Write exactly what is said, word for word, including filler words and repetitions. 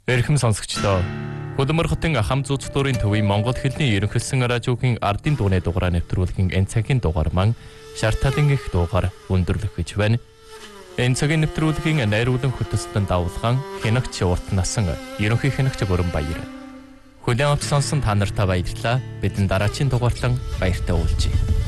Эрхэм сонсогчдоо Хөдөлмөр хотын хам зүүц дурын төвийн Монгол хэлний ерөнхийлсөн радиогийн ардын дууны дугаараа нэвтрүүлгийн энэ цагийн дугаар маань шарталын их дугаар өндөрлөх гэж байна. Энэ цагийн нэвтрүүлгийн найруулан хөтөлсөнд давуулган хянагч урт насан ерөнхий хянагч Бүрэн Баяр. Хүлээн авч сонсон та нартай баярлалаа. Бидний дараагийн дугаартан баяртай уулзъя.